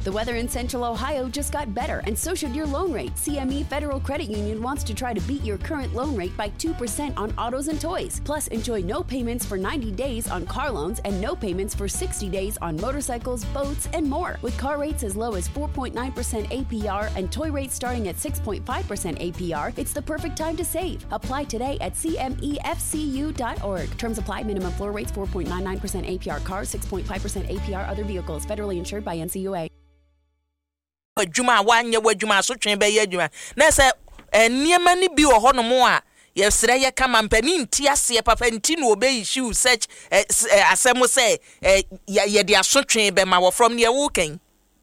The weather in Central Ohio just got better, and so should your loan rate. CME Federal Credit Union wants to try to beat your current loan rate by 2% on autos and toys. Plus, enjoy no payments for 90 days on car loans and no payments for 60 days on motorcycles, boats, and more. With car rates as low as 4.9% APR and toy rates starting at 6.5% APR, it's the perfect time to save. Apply today at cmefcu.org. Terms apply. Minimum floor rates 4.99% APR cars, 6.5% APR other vehicles. Federally insured by NCUA. Juma wanye wajuma so twen be yadwuma na se niema ni bi wo ho no mo a ye sere ye kama mpani nti ase papa nti no obe issue search asem say ye de aso twen be ma wo from ne wo ken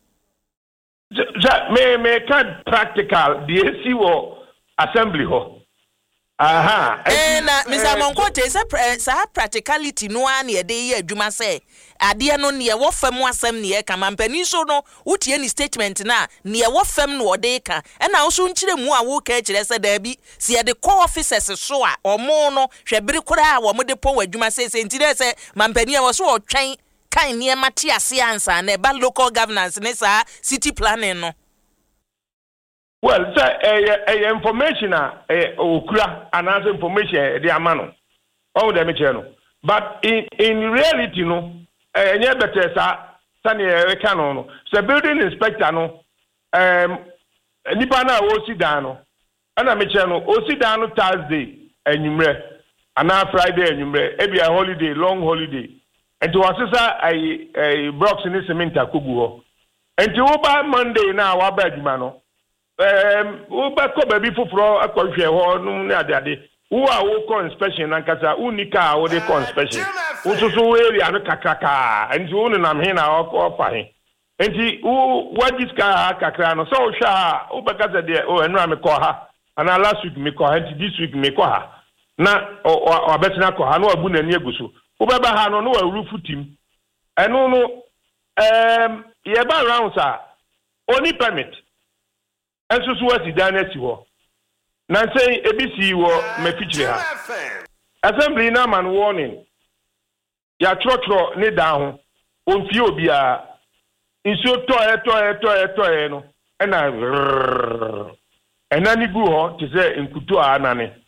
me can practical the AC wo assembly ho aha na Mr. Monkote say practicality no an ye de ye adwuma say ade no ne wo fam asem ne ye kama mpani so no wotie ni statement na ne wo fam no ode ka na wo so nkire mu a wo ka kire say da bi si ye de call officers so a omo no hwebere kura a wo mo de po wadwuma say ntire say mampani a wo so otwen kan ne mate ase ansa na ba local governance ne sa city planning no. Well, sir, information okura another information the amano. All the channel. But in reality no enye better sani can no. So building inspector no nipa na o si dan no. Ana me channel o si dan no Thursday enyumre ana Friday enyumre e be a holiday long holiday. And to assessa a blocks in cement akugu ho. And to over Monday na wa ba adwuma no. Uba ko baby fufuro akohwe ho no na ade wo a wo ko inspection nankasa unika wo de ko inspection wo so area no kakaka enti wo nam he na ofa he enti wo wajiska kakra no so hwa ubakasa de o enu am ko ha ana last week me ko ha enti this week me ko ha na obetina ko ha no abu na ni eguso wo beba ha no no wa rufu tim enu no ye ba round sa oni permit enso so wasi danesi ho na say ebisi wo mafichire ha assembly na man warning ya trotro ne da ho onfie obi a nso to no ena ni gu ho te say nkutu a anane